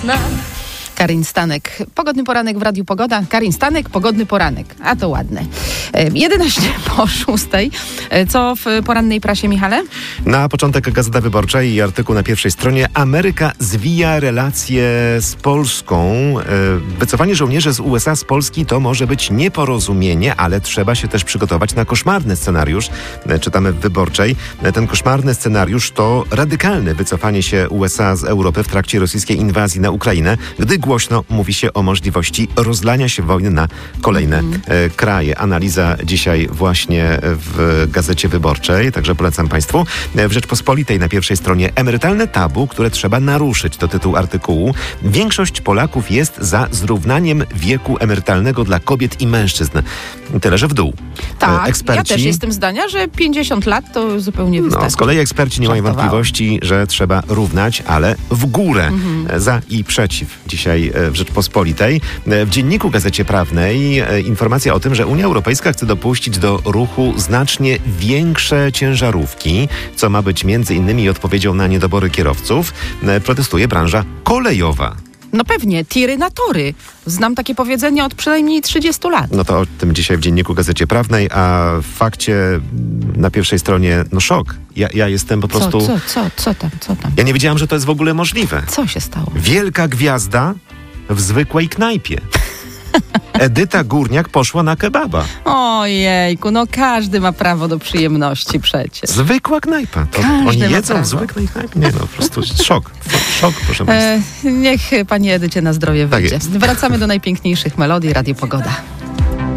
wiosna. Karin Stanek. Pogodny poranek w Radiu Pogoda. Karin Stanek, pogodny poranek. A to ładne. 11 po 6. Co w porannej prasie, Michale? Na początek Gazeta Wyborcza i artykuł na pierwszej stronie. Ameryka zwija relacje z Polską. Wycofanie żołnierzy z USA z Polski to może być nieporozumienie, ale trzeba się też przygotować na koszmarny scenariusz. Czytamy w Wyborczej. Ten koszmarny scenariusz to radykalne wycofanie się USA z Europy w trakcie rosyjskiej inwazji na Ukrainę, gdy głośno mówi się o możliwości rozlania się wojny na kolejne kraje. Analiza dzisiaj właśnie w Gazecie Wyborczej, także polecam Państwu. W Rzeczpospolitej na pierwszej stronie emerytalne tabu, które trzeba naruszyć, to tytuł artykułu. Większość Polaków jest za zrównaniem wieku emerytalnego dla kobiet i mężczyzn. Tyle, że w dół. Tak, eksperci, ja też jestem zdania, że 50 lat to zupełnie wystarczy. Z kolei eksperci nie mają wątpliwości, że trzeba równać, ale w górę. Za i przeciw. Dzisiaj w Rzeczpospolitej. W Dzienniku Gazecie Prawnej informacja o tym, że Unia Europejska chce dopuścić do ruchu znacznie większe ciężarówki, co ma być między innymi odpowiedzią na niedobory kierowców. Protestuje branża kolejowa. No pewnie, tiry na tory. Znam takie powiedzenie od przynajmniej 30 lat. No to o tym dzisiaj w Dzienniku Gazecie Prawnej, a w Fakcie na pierwszej stronie, szok. Ja jestem po prostu... Co tam? Ja nie wiedziałam, że to jest w ogóle możliwe. Co się stało? Wielka gwiazda w zwykłej knajpie. Edyta Górniak poszła na kebaba. Ojejku, każdy ma prawo do przyjemności przecież. Zwykła knajpa. To oni jedzą w zwykłej knajpie? Nie po prostu szok. Szok, proszę Państwa. Niech pani Edycie na zdrowie wyjdzie. Tak jest. Wracamy do najpiękniejszych melodii. Radio Pogoda.